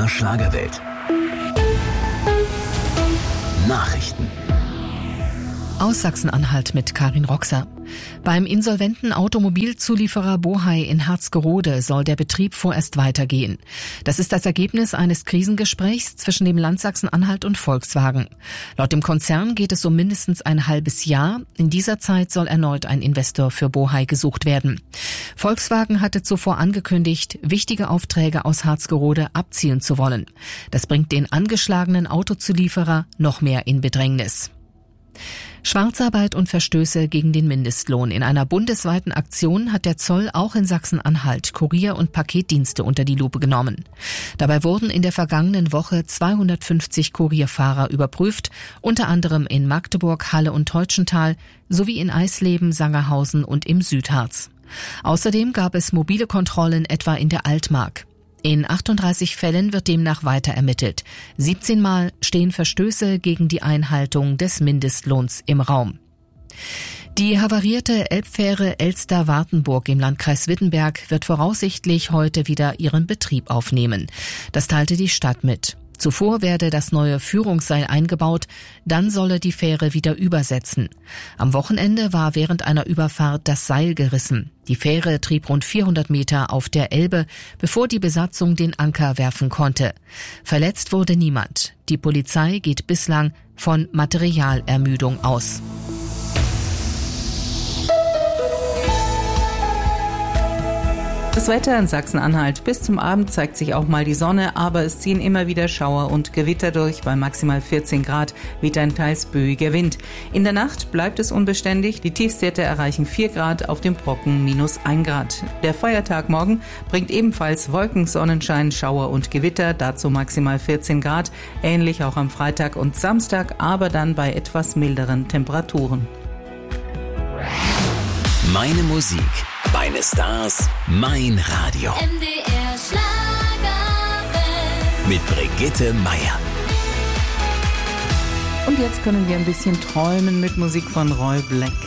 MDR Schlagerwelt. Nachrichten. Aus Sachsen-Anhalt mit Karin Roxer. Beim insolventen Automobilzulieferer Bohai in Harzgerode soll der Betrieb vorerst weitergehen. Das ist das Ergebnis eines Krisengesprächs zwischen dem Land Sachsen-Anhalt und Volkswagen. Laut dem Konzern geht es um mindestens ein halbes Jahr. In dieser Zeit soll erneut ein Investor für Bohai gesucht werden. Volkswagen hatte zuvor angekündigt, wichtige Aufträge aus Harzgerode abziehen zu wollen. Das bringt den angeschlagenen Autozulieferer noch mehr in Bedrängnis. Schwarzarbeit und Verstöße gegen den Mindestlohn. In einer bundesweiten Aktion hat der Zoll auch in Sachsen-Anhalt Kurier- und Paketdienste unter die Lupe genommen. Dabei wurden in der vergangenen Woche 250 Kurierfahrer überprüft, unter anderem in Magdeburg, Halle und Teutschenthal sowie in Eisleben, Sangerhausen und im Südharz. Außerdem gab es mobile Kontrollen etwa in der Altmark. In 38 Fällen wird demnach weiter ermittelt. 17 Mal stehen Verstöße gegen die Einhaltung des Mindestlohns im Raum. Die havarierte Elbfähre Elster-Wartenburg im Landkreis Wittenberg wird voraussichtlich heute wieder ihren Betrieb aufnehmen. Das teilte die Stadt mit. Zuvor werde das neue Führungsseil eingebaut, dann solle die Fähre wieder übersetzen. Am Wochenende war während einer Überfahrt das Seil gerissen. Die Fähre trieb rund 400 Meter auf der Elbe, bevor die Besatzung den Anker werfen konnte. Verletzt wurde niemand. Die Polizei geht bislang von Materialermüdung aus. Das Wetter in Sachsen-Anhalt. Bis zum Abend zeigt sich auch mal die Sonne, aber es ziehen immer wieder Schauer und Gewitter durch. Bei maximal 14 Grad weht ein teils böiger Wind. In der Nacht bleibt es unbeständig. Die Tiefstwerte erreichen 4 Grad, auf dem Brocken -1 Grad. Der Feiertag morgen bringt ebenfalls Wolken, Sonnenschein, Schauer und Gewitter. Dazu maximal 14 Grad. Ähnlich auch am Freitag und Samstag, aber dann bei etwas milderen Temperaturen. Meine Musik, meine Stars, mein Radio. MDR Schlagerwelt. Mit Brigitte Meier. Und jetzt können wir ein bisschen träumen mit Musik von Roy Black.